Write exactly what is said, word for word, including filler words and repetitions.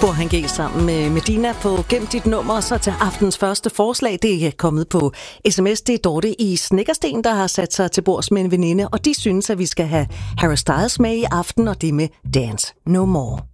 Burhan han gik sammen med Medina på Gem dit nummer, så til aftens første forslag. Det er kommet på sms. Det er Dorte i Snekkersten, der har sat sig til bords med en veninde, og de synes, at vi skal have Harry Styles med i aften, og det med Dance No More.